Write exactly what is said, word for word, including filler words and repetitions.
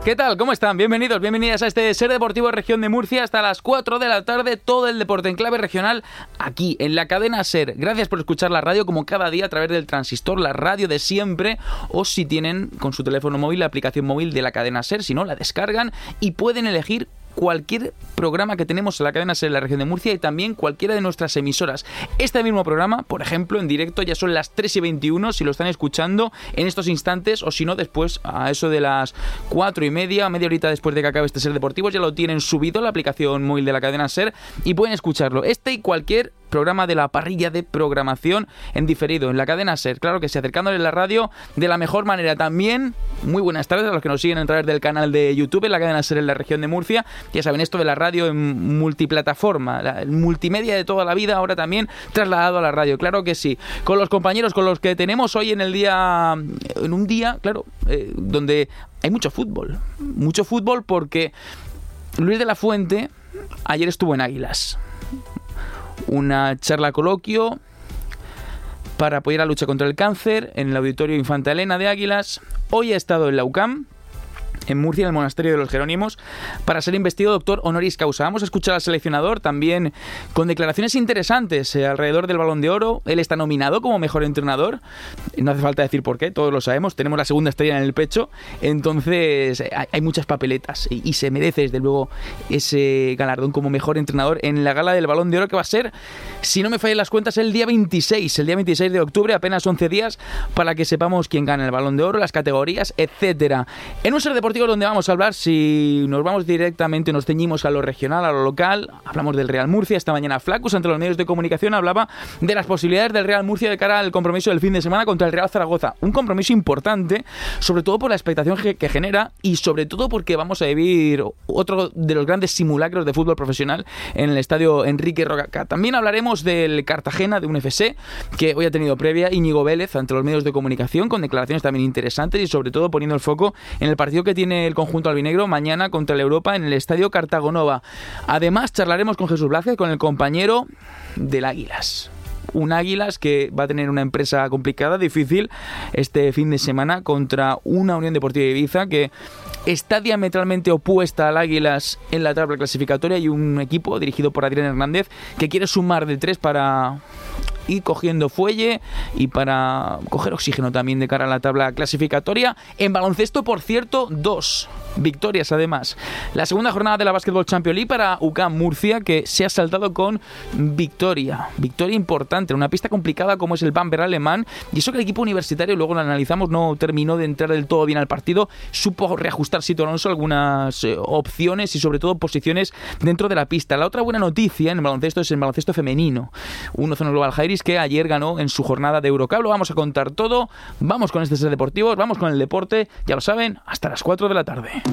¿Qué tal? ¿Cómo están? Bienvenidos, bienvenidas a este Ser Deportivo Región de Murcia hasta las cuatro de la tarde, todo el deporte en clave regional aquí en la cadena Ser. Gracias por escuchar la radio como cada día a través del transistor, la radio de siempre, o si tienen con su teléfono móvil la aplicación móvil de la cadena Ser, si no la descargan y pueden elegir cualquier programa que tenemos en la cadena Ser en la región de Murcia y también cualquiera de nuestras emisoras. Este mismo programa, por ejemplo, en directo ya son las tres y veintiuno si lo están escuchando en estos instantes, o si no después a eso de las cuatro y media, media horita después de que acabe este Ser Deportivo, ya lo tienen subido la aplicación móvil de la cadena Ser y pueden escucharlo. Este y cualquier programa de la parrilla de programación en diferido en la cadena Ser, claro que sí, acercándoles la radio de la mejor manera. También muy buenas tardes a los que nos siguen a través del canal de YouTube en la cadena Ser en la región de Murcia. Ya saben, esto de la radio en multiplataforma, la multimedia de toda la vida, ahora también trasladado a la radio, claro que sí, con los compañeros con los que tenemos hoy en el día, en un día, claro, eh, donde hay mucho fútbol, mucho fútbol porque Luis de la Fuente ayer estuvo en Águilas. Una charla coloquio para apoyar la lucha contra el cáncer en el Auditorio Infanta Elena de Águilas. Hoy ha estado en la U C A M, en Murcia, en el Monasterio de los Jerónimos, para ser investido doctor honoris causa. Vamos a escuchar al seleccionador también con declaraciones interesantes eh, alrededor del Balón de Oro. Él está nominado como mejor entrenador. No hace falta decir por qué, todos lo sabemos. Tenemos la segunda estrella en el pecho. Entonces hay, hay muchas papeletas y, y se merece desde luego ese galardón como mejor entrenador en la gala del Balón de Oro, que va a ser, si no me fallan las cuentas, el día veintiséis. El día veintiséis de octubre, apenas once días para que sepamos quién gana el Balón de Oro, las categorías, etcétera. En un Ser Deportivo donde vamos a hablar, si nos vamos directamente, nos ceñimos a lo regional, a lo local, hablamos del Real Murcia. Esta mañana Flacus, ante los medios de comunicación, hablaba de las posibilidades del Real Murcia de cara al compromiso del fin de semana contra el Real Zaragoza. Un compromiso importante, sobre todo por la expectación que, que genera y sobre todo porque vamos a vivir otro de los grandes simulacros de fútbol profesional en el estadio Enrique Roca. También hablaremos del Cartagena, de un F C, que hoy ha tenido previa Íñigo Vélez ante los medios de comunicación, con declaraciones también interesantes y sobre todo poniendo el foco en el partido que tiene el conjunto albinegro mañana contra el Europa en el estadio Cartagonova. Además, charlaremos con Jesús Blázquez, con el compañero del Águilas. Un Águilas que va a tener una empresa complicada, difícil, este fin de semana contra una Unión Deportiva de Ibiza que está diametralmente opuesta al Águilas en la tabla clasificatoria, y un equipo dirigido por Adrián Hernández que quiere sumar de tres para ir cogiendo fuelle y para coger oxígeno también de cara a la tabla clasificatoria. En baloncesto, por cierto, dos victorias además. La segunda jornada de la Basketball Champions League para U C A M Murcia, que se ha saltado con victoria. Victoria importante, una pista complicada como es el Bamberg alemán, y eso que el equipo universitario, luego lo analizamos, no terminó de entrar del todo bien al partido. Supo reajustar Sito Alonso algunas eh, opciones y sobre todo posiciones dentro de la pista. La otra buena noticia en el baloncesto es el baloncesto femenino. uno cero Global Jairis, que ayer ganó en su jornada de Eurocup. Lo vamos a contar todo. Vamos con este Ser Deportivo, vamos con el deporte, ya lo saben, hasta las cuatro de la tarde.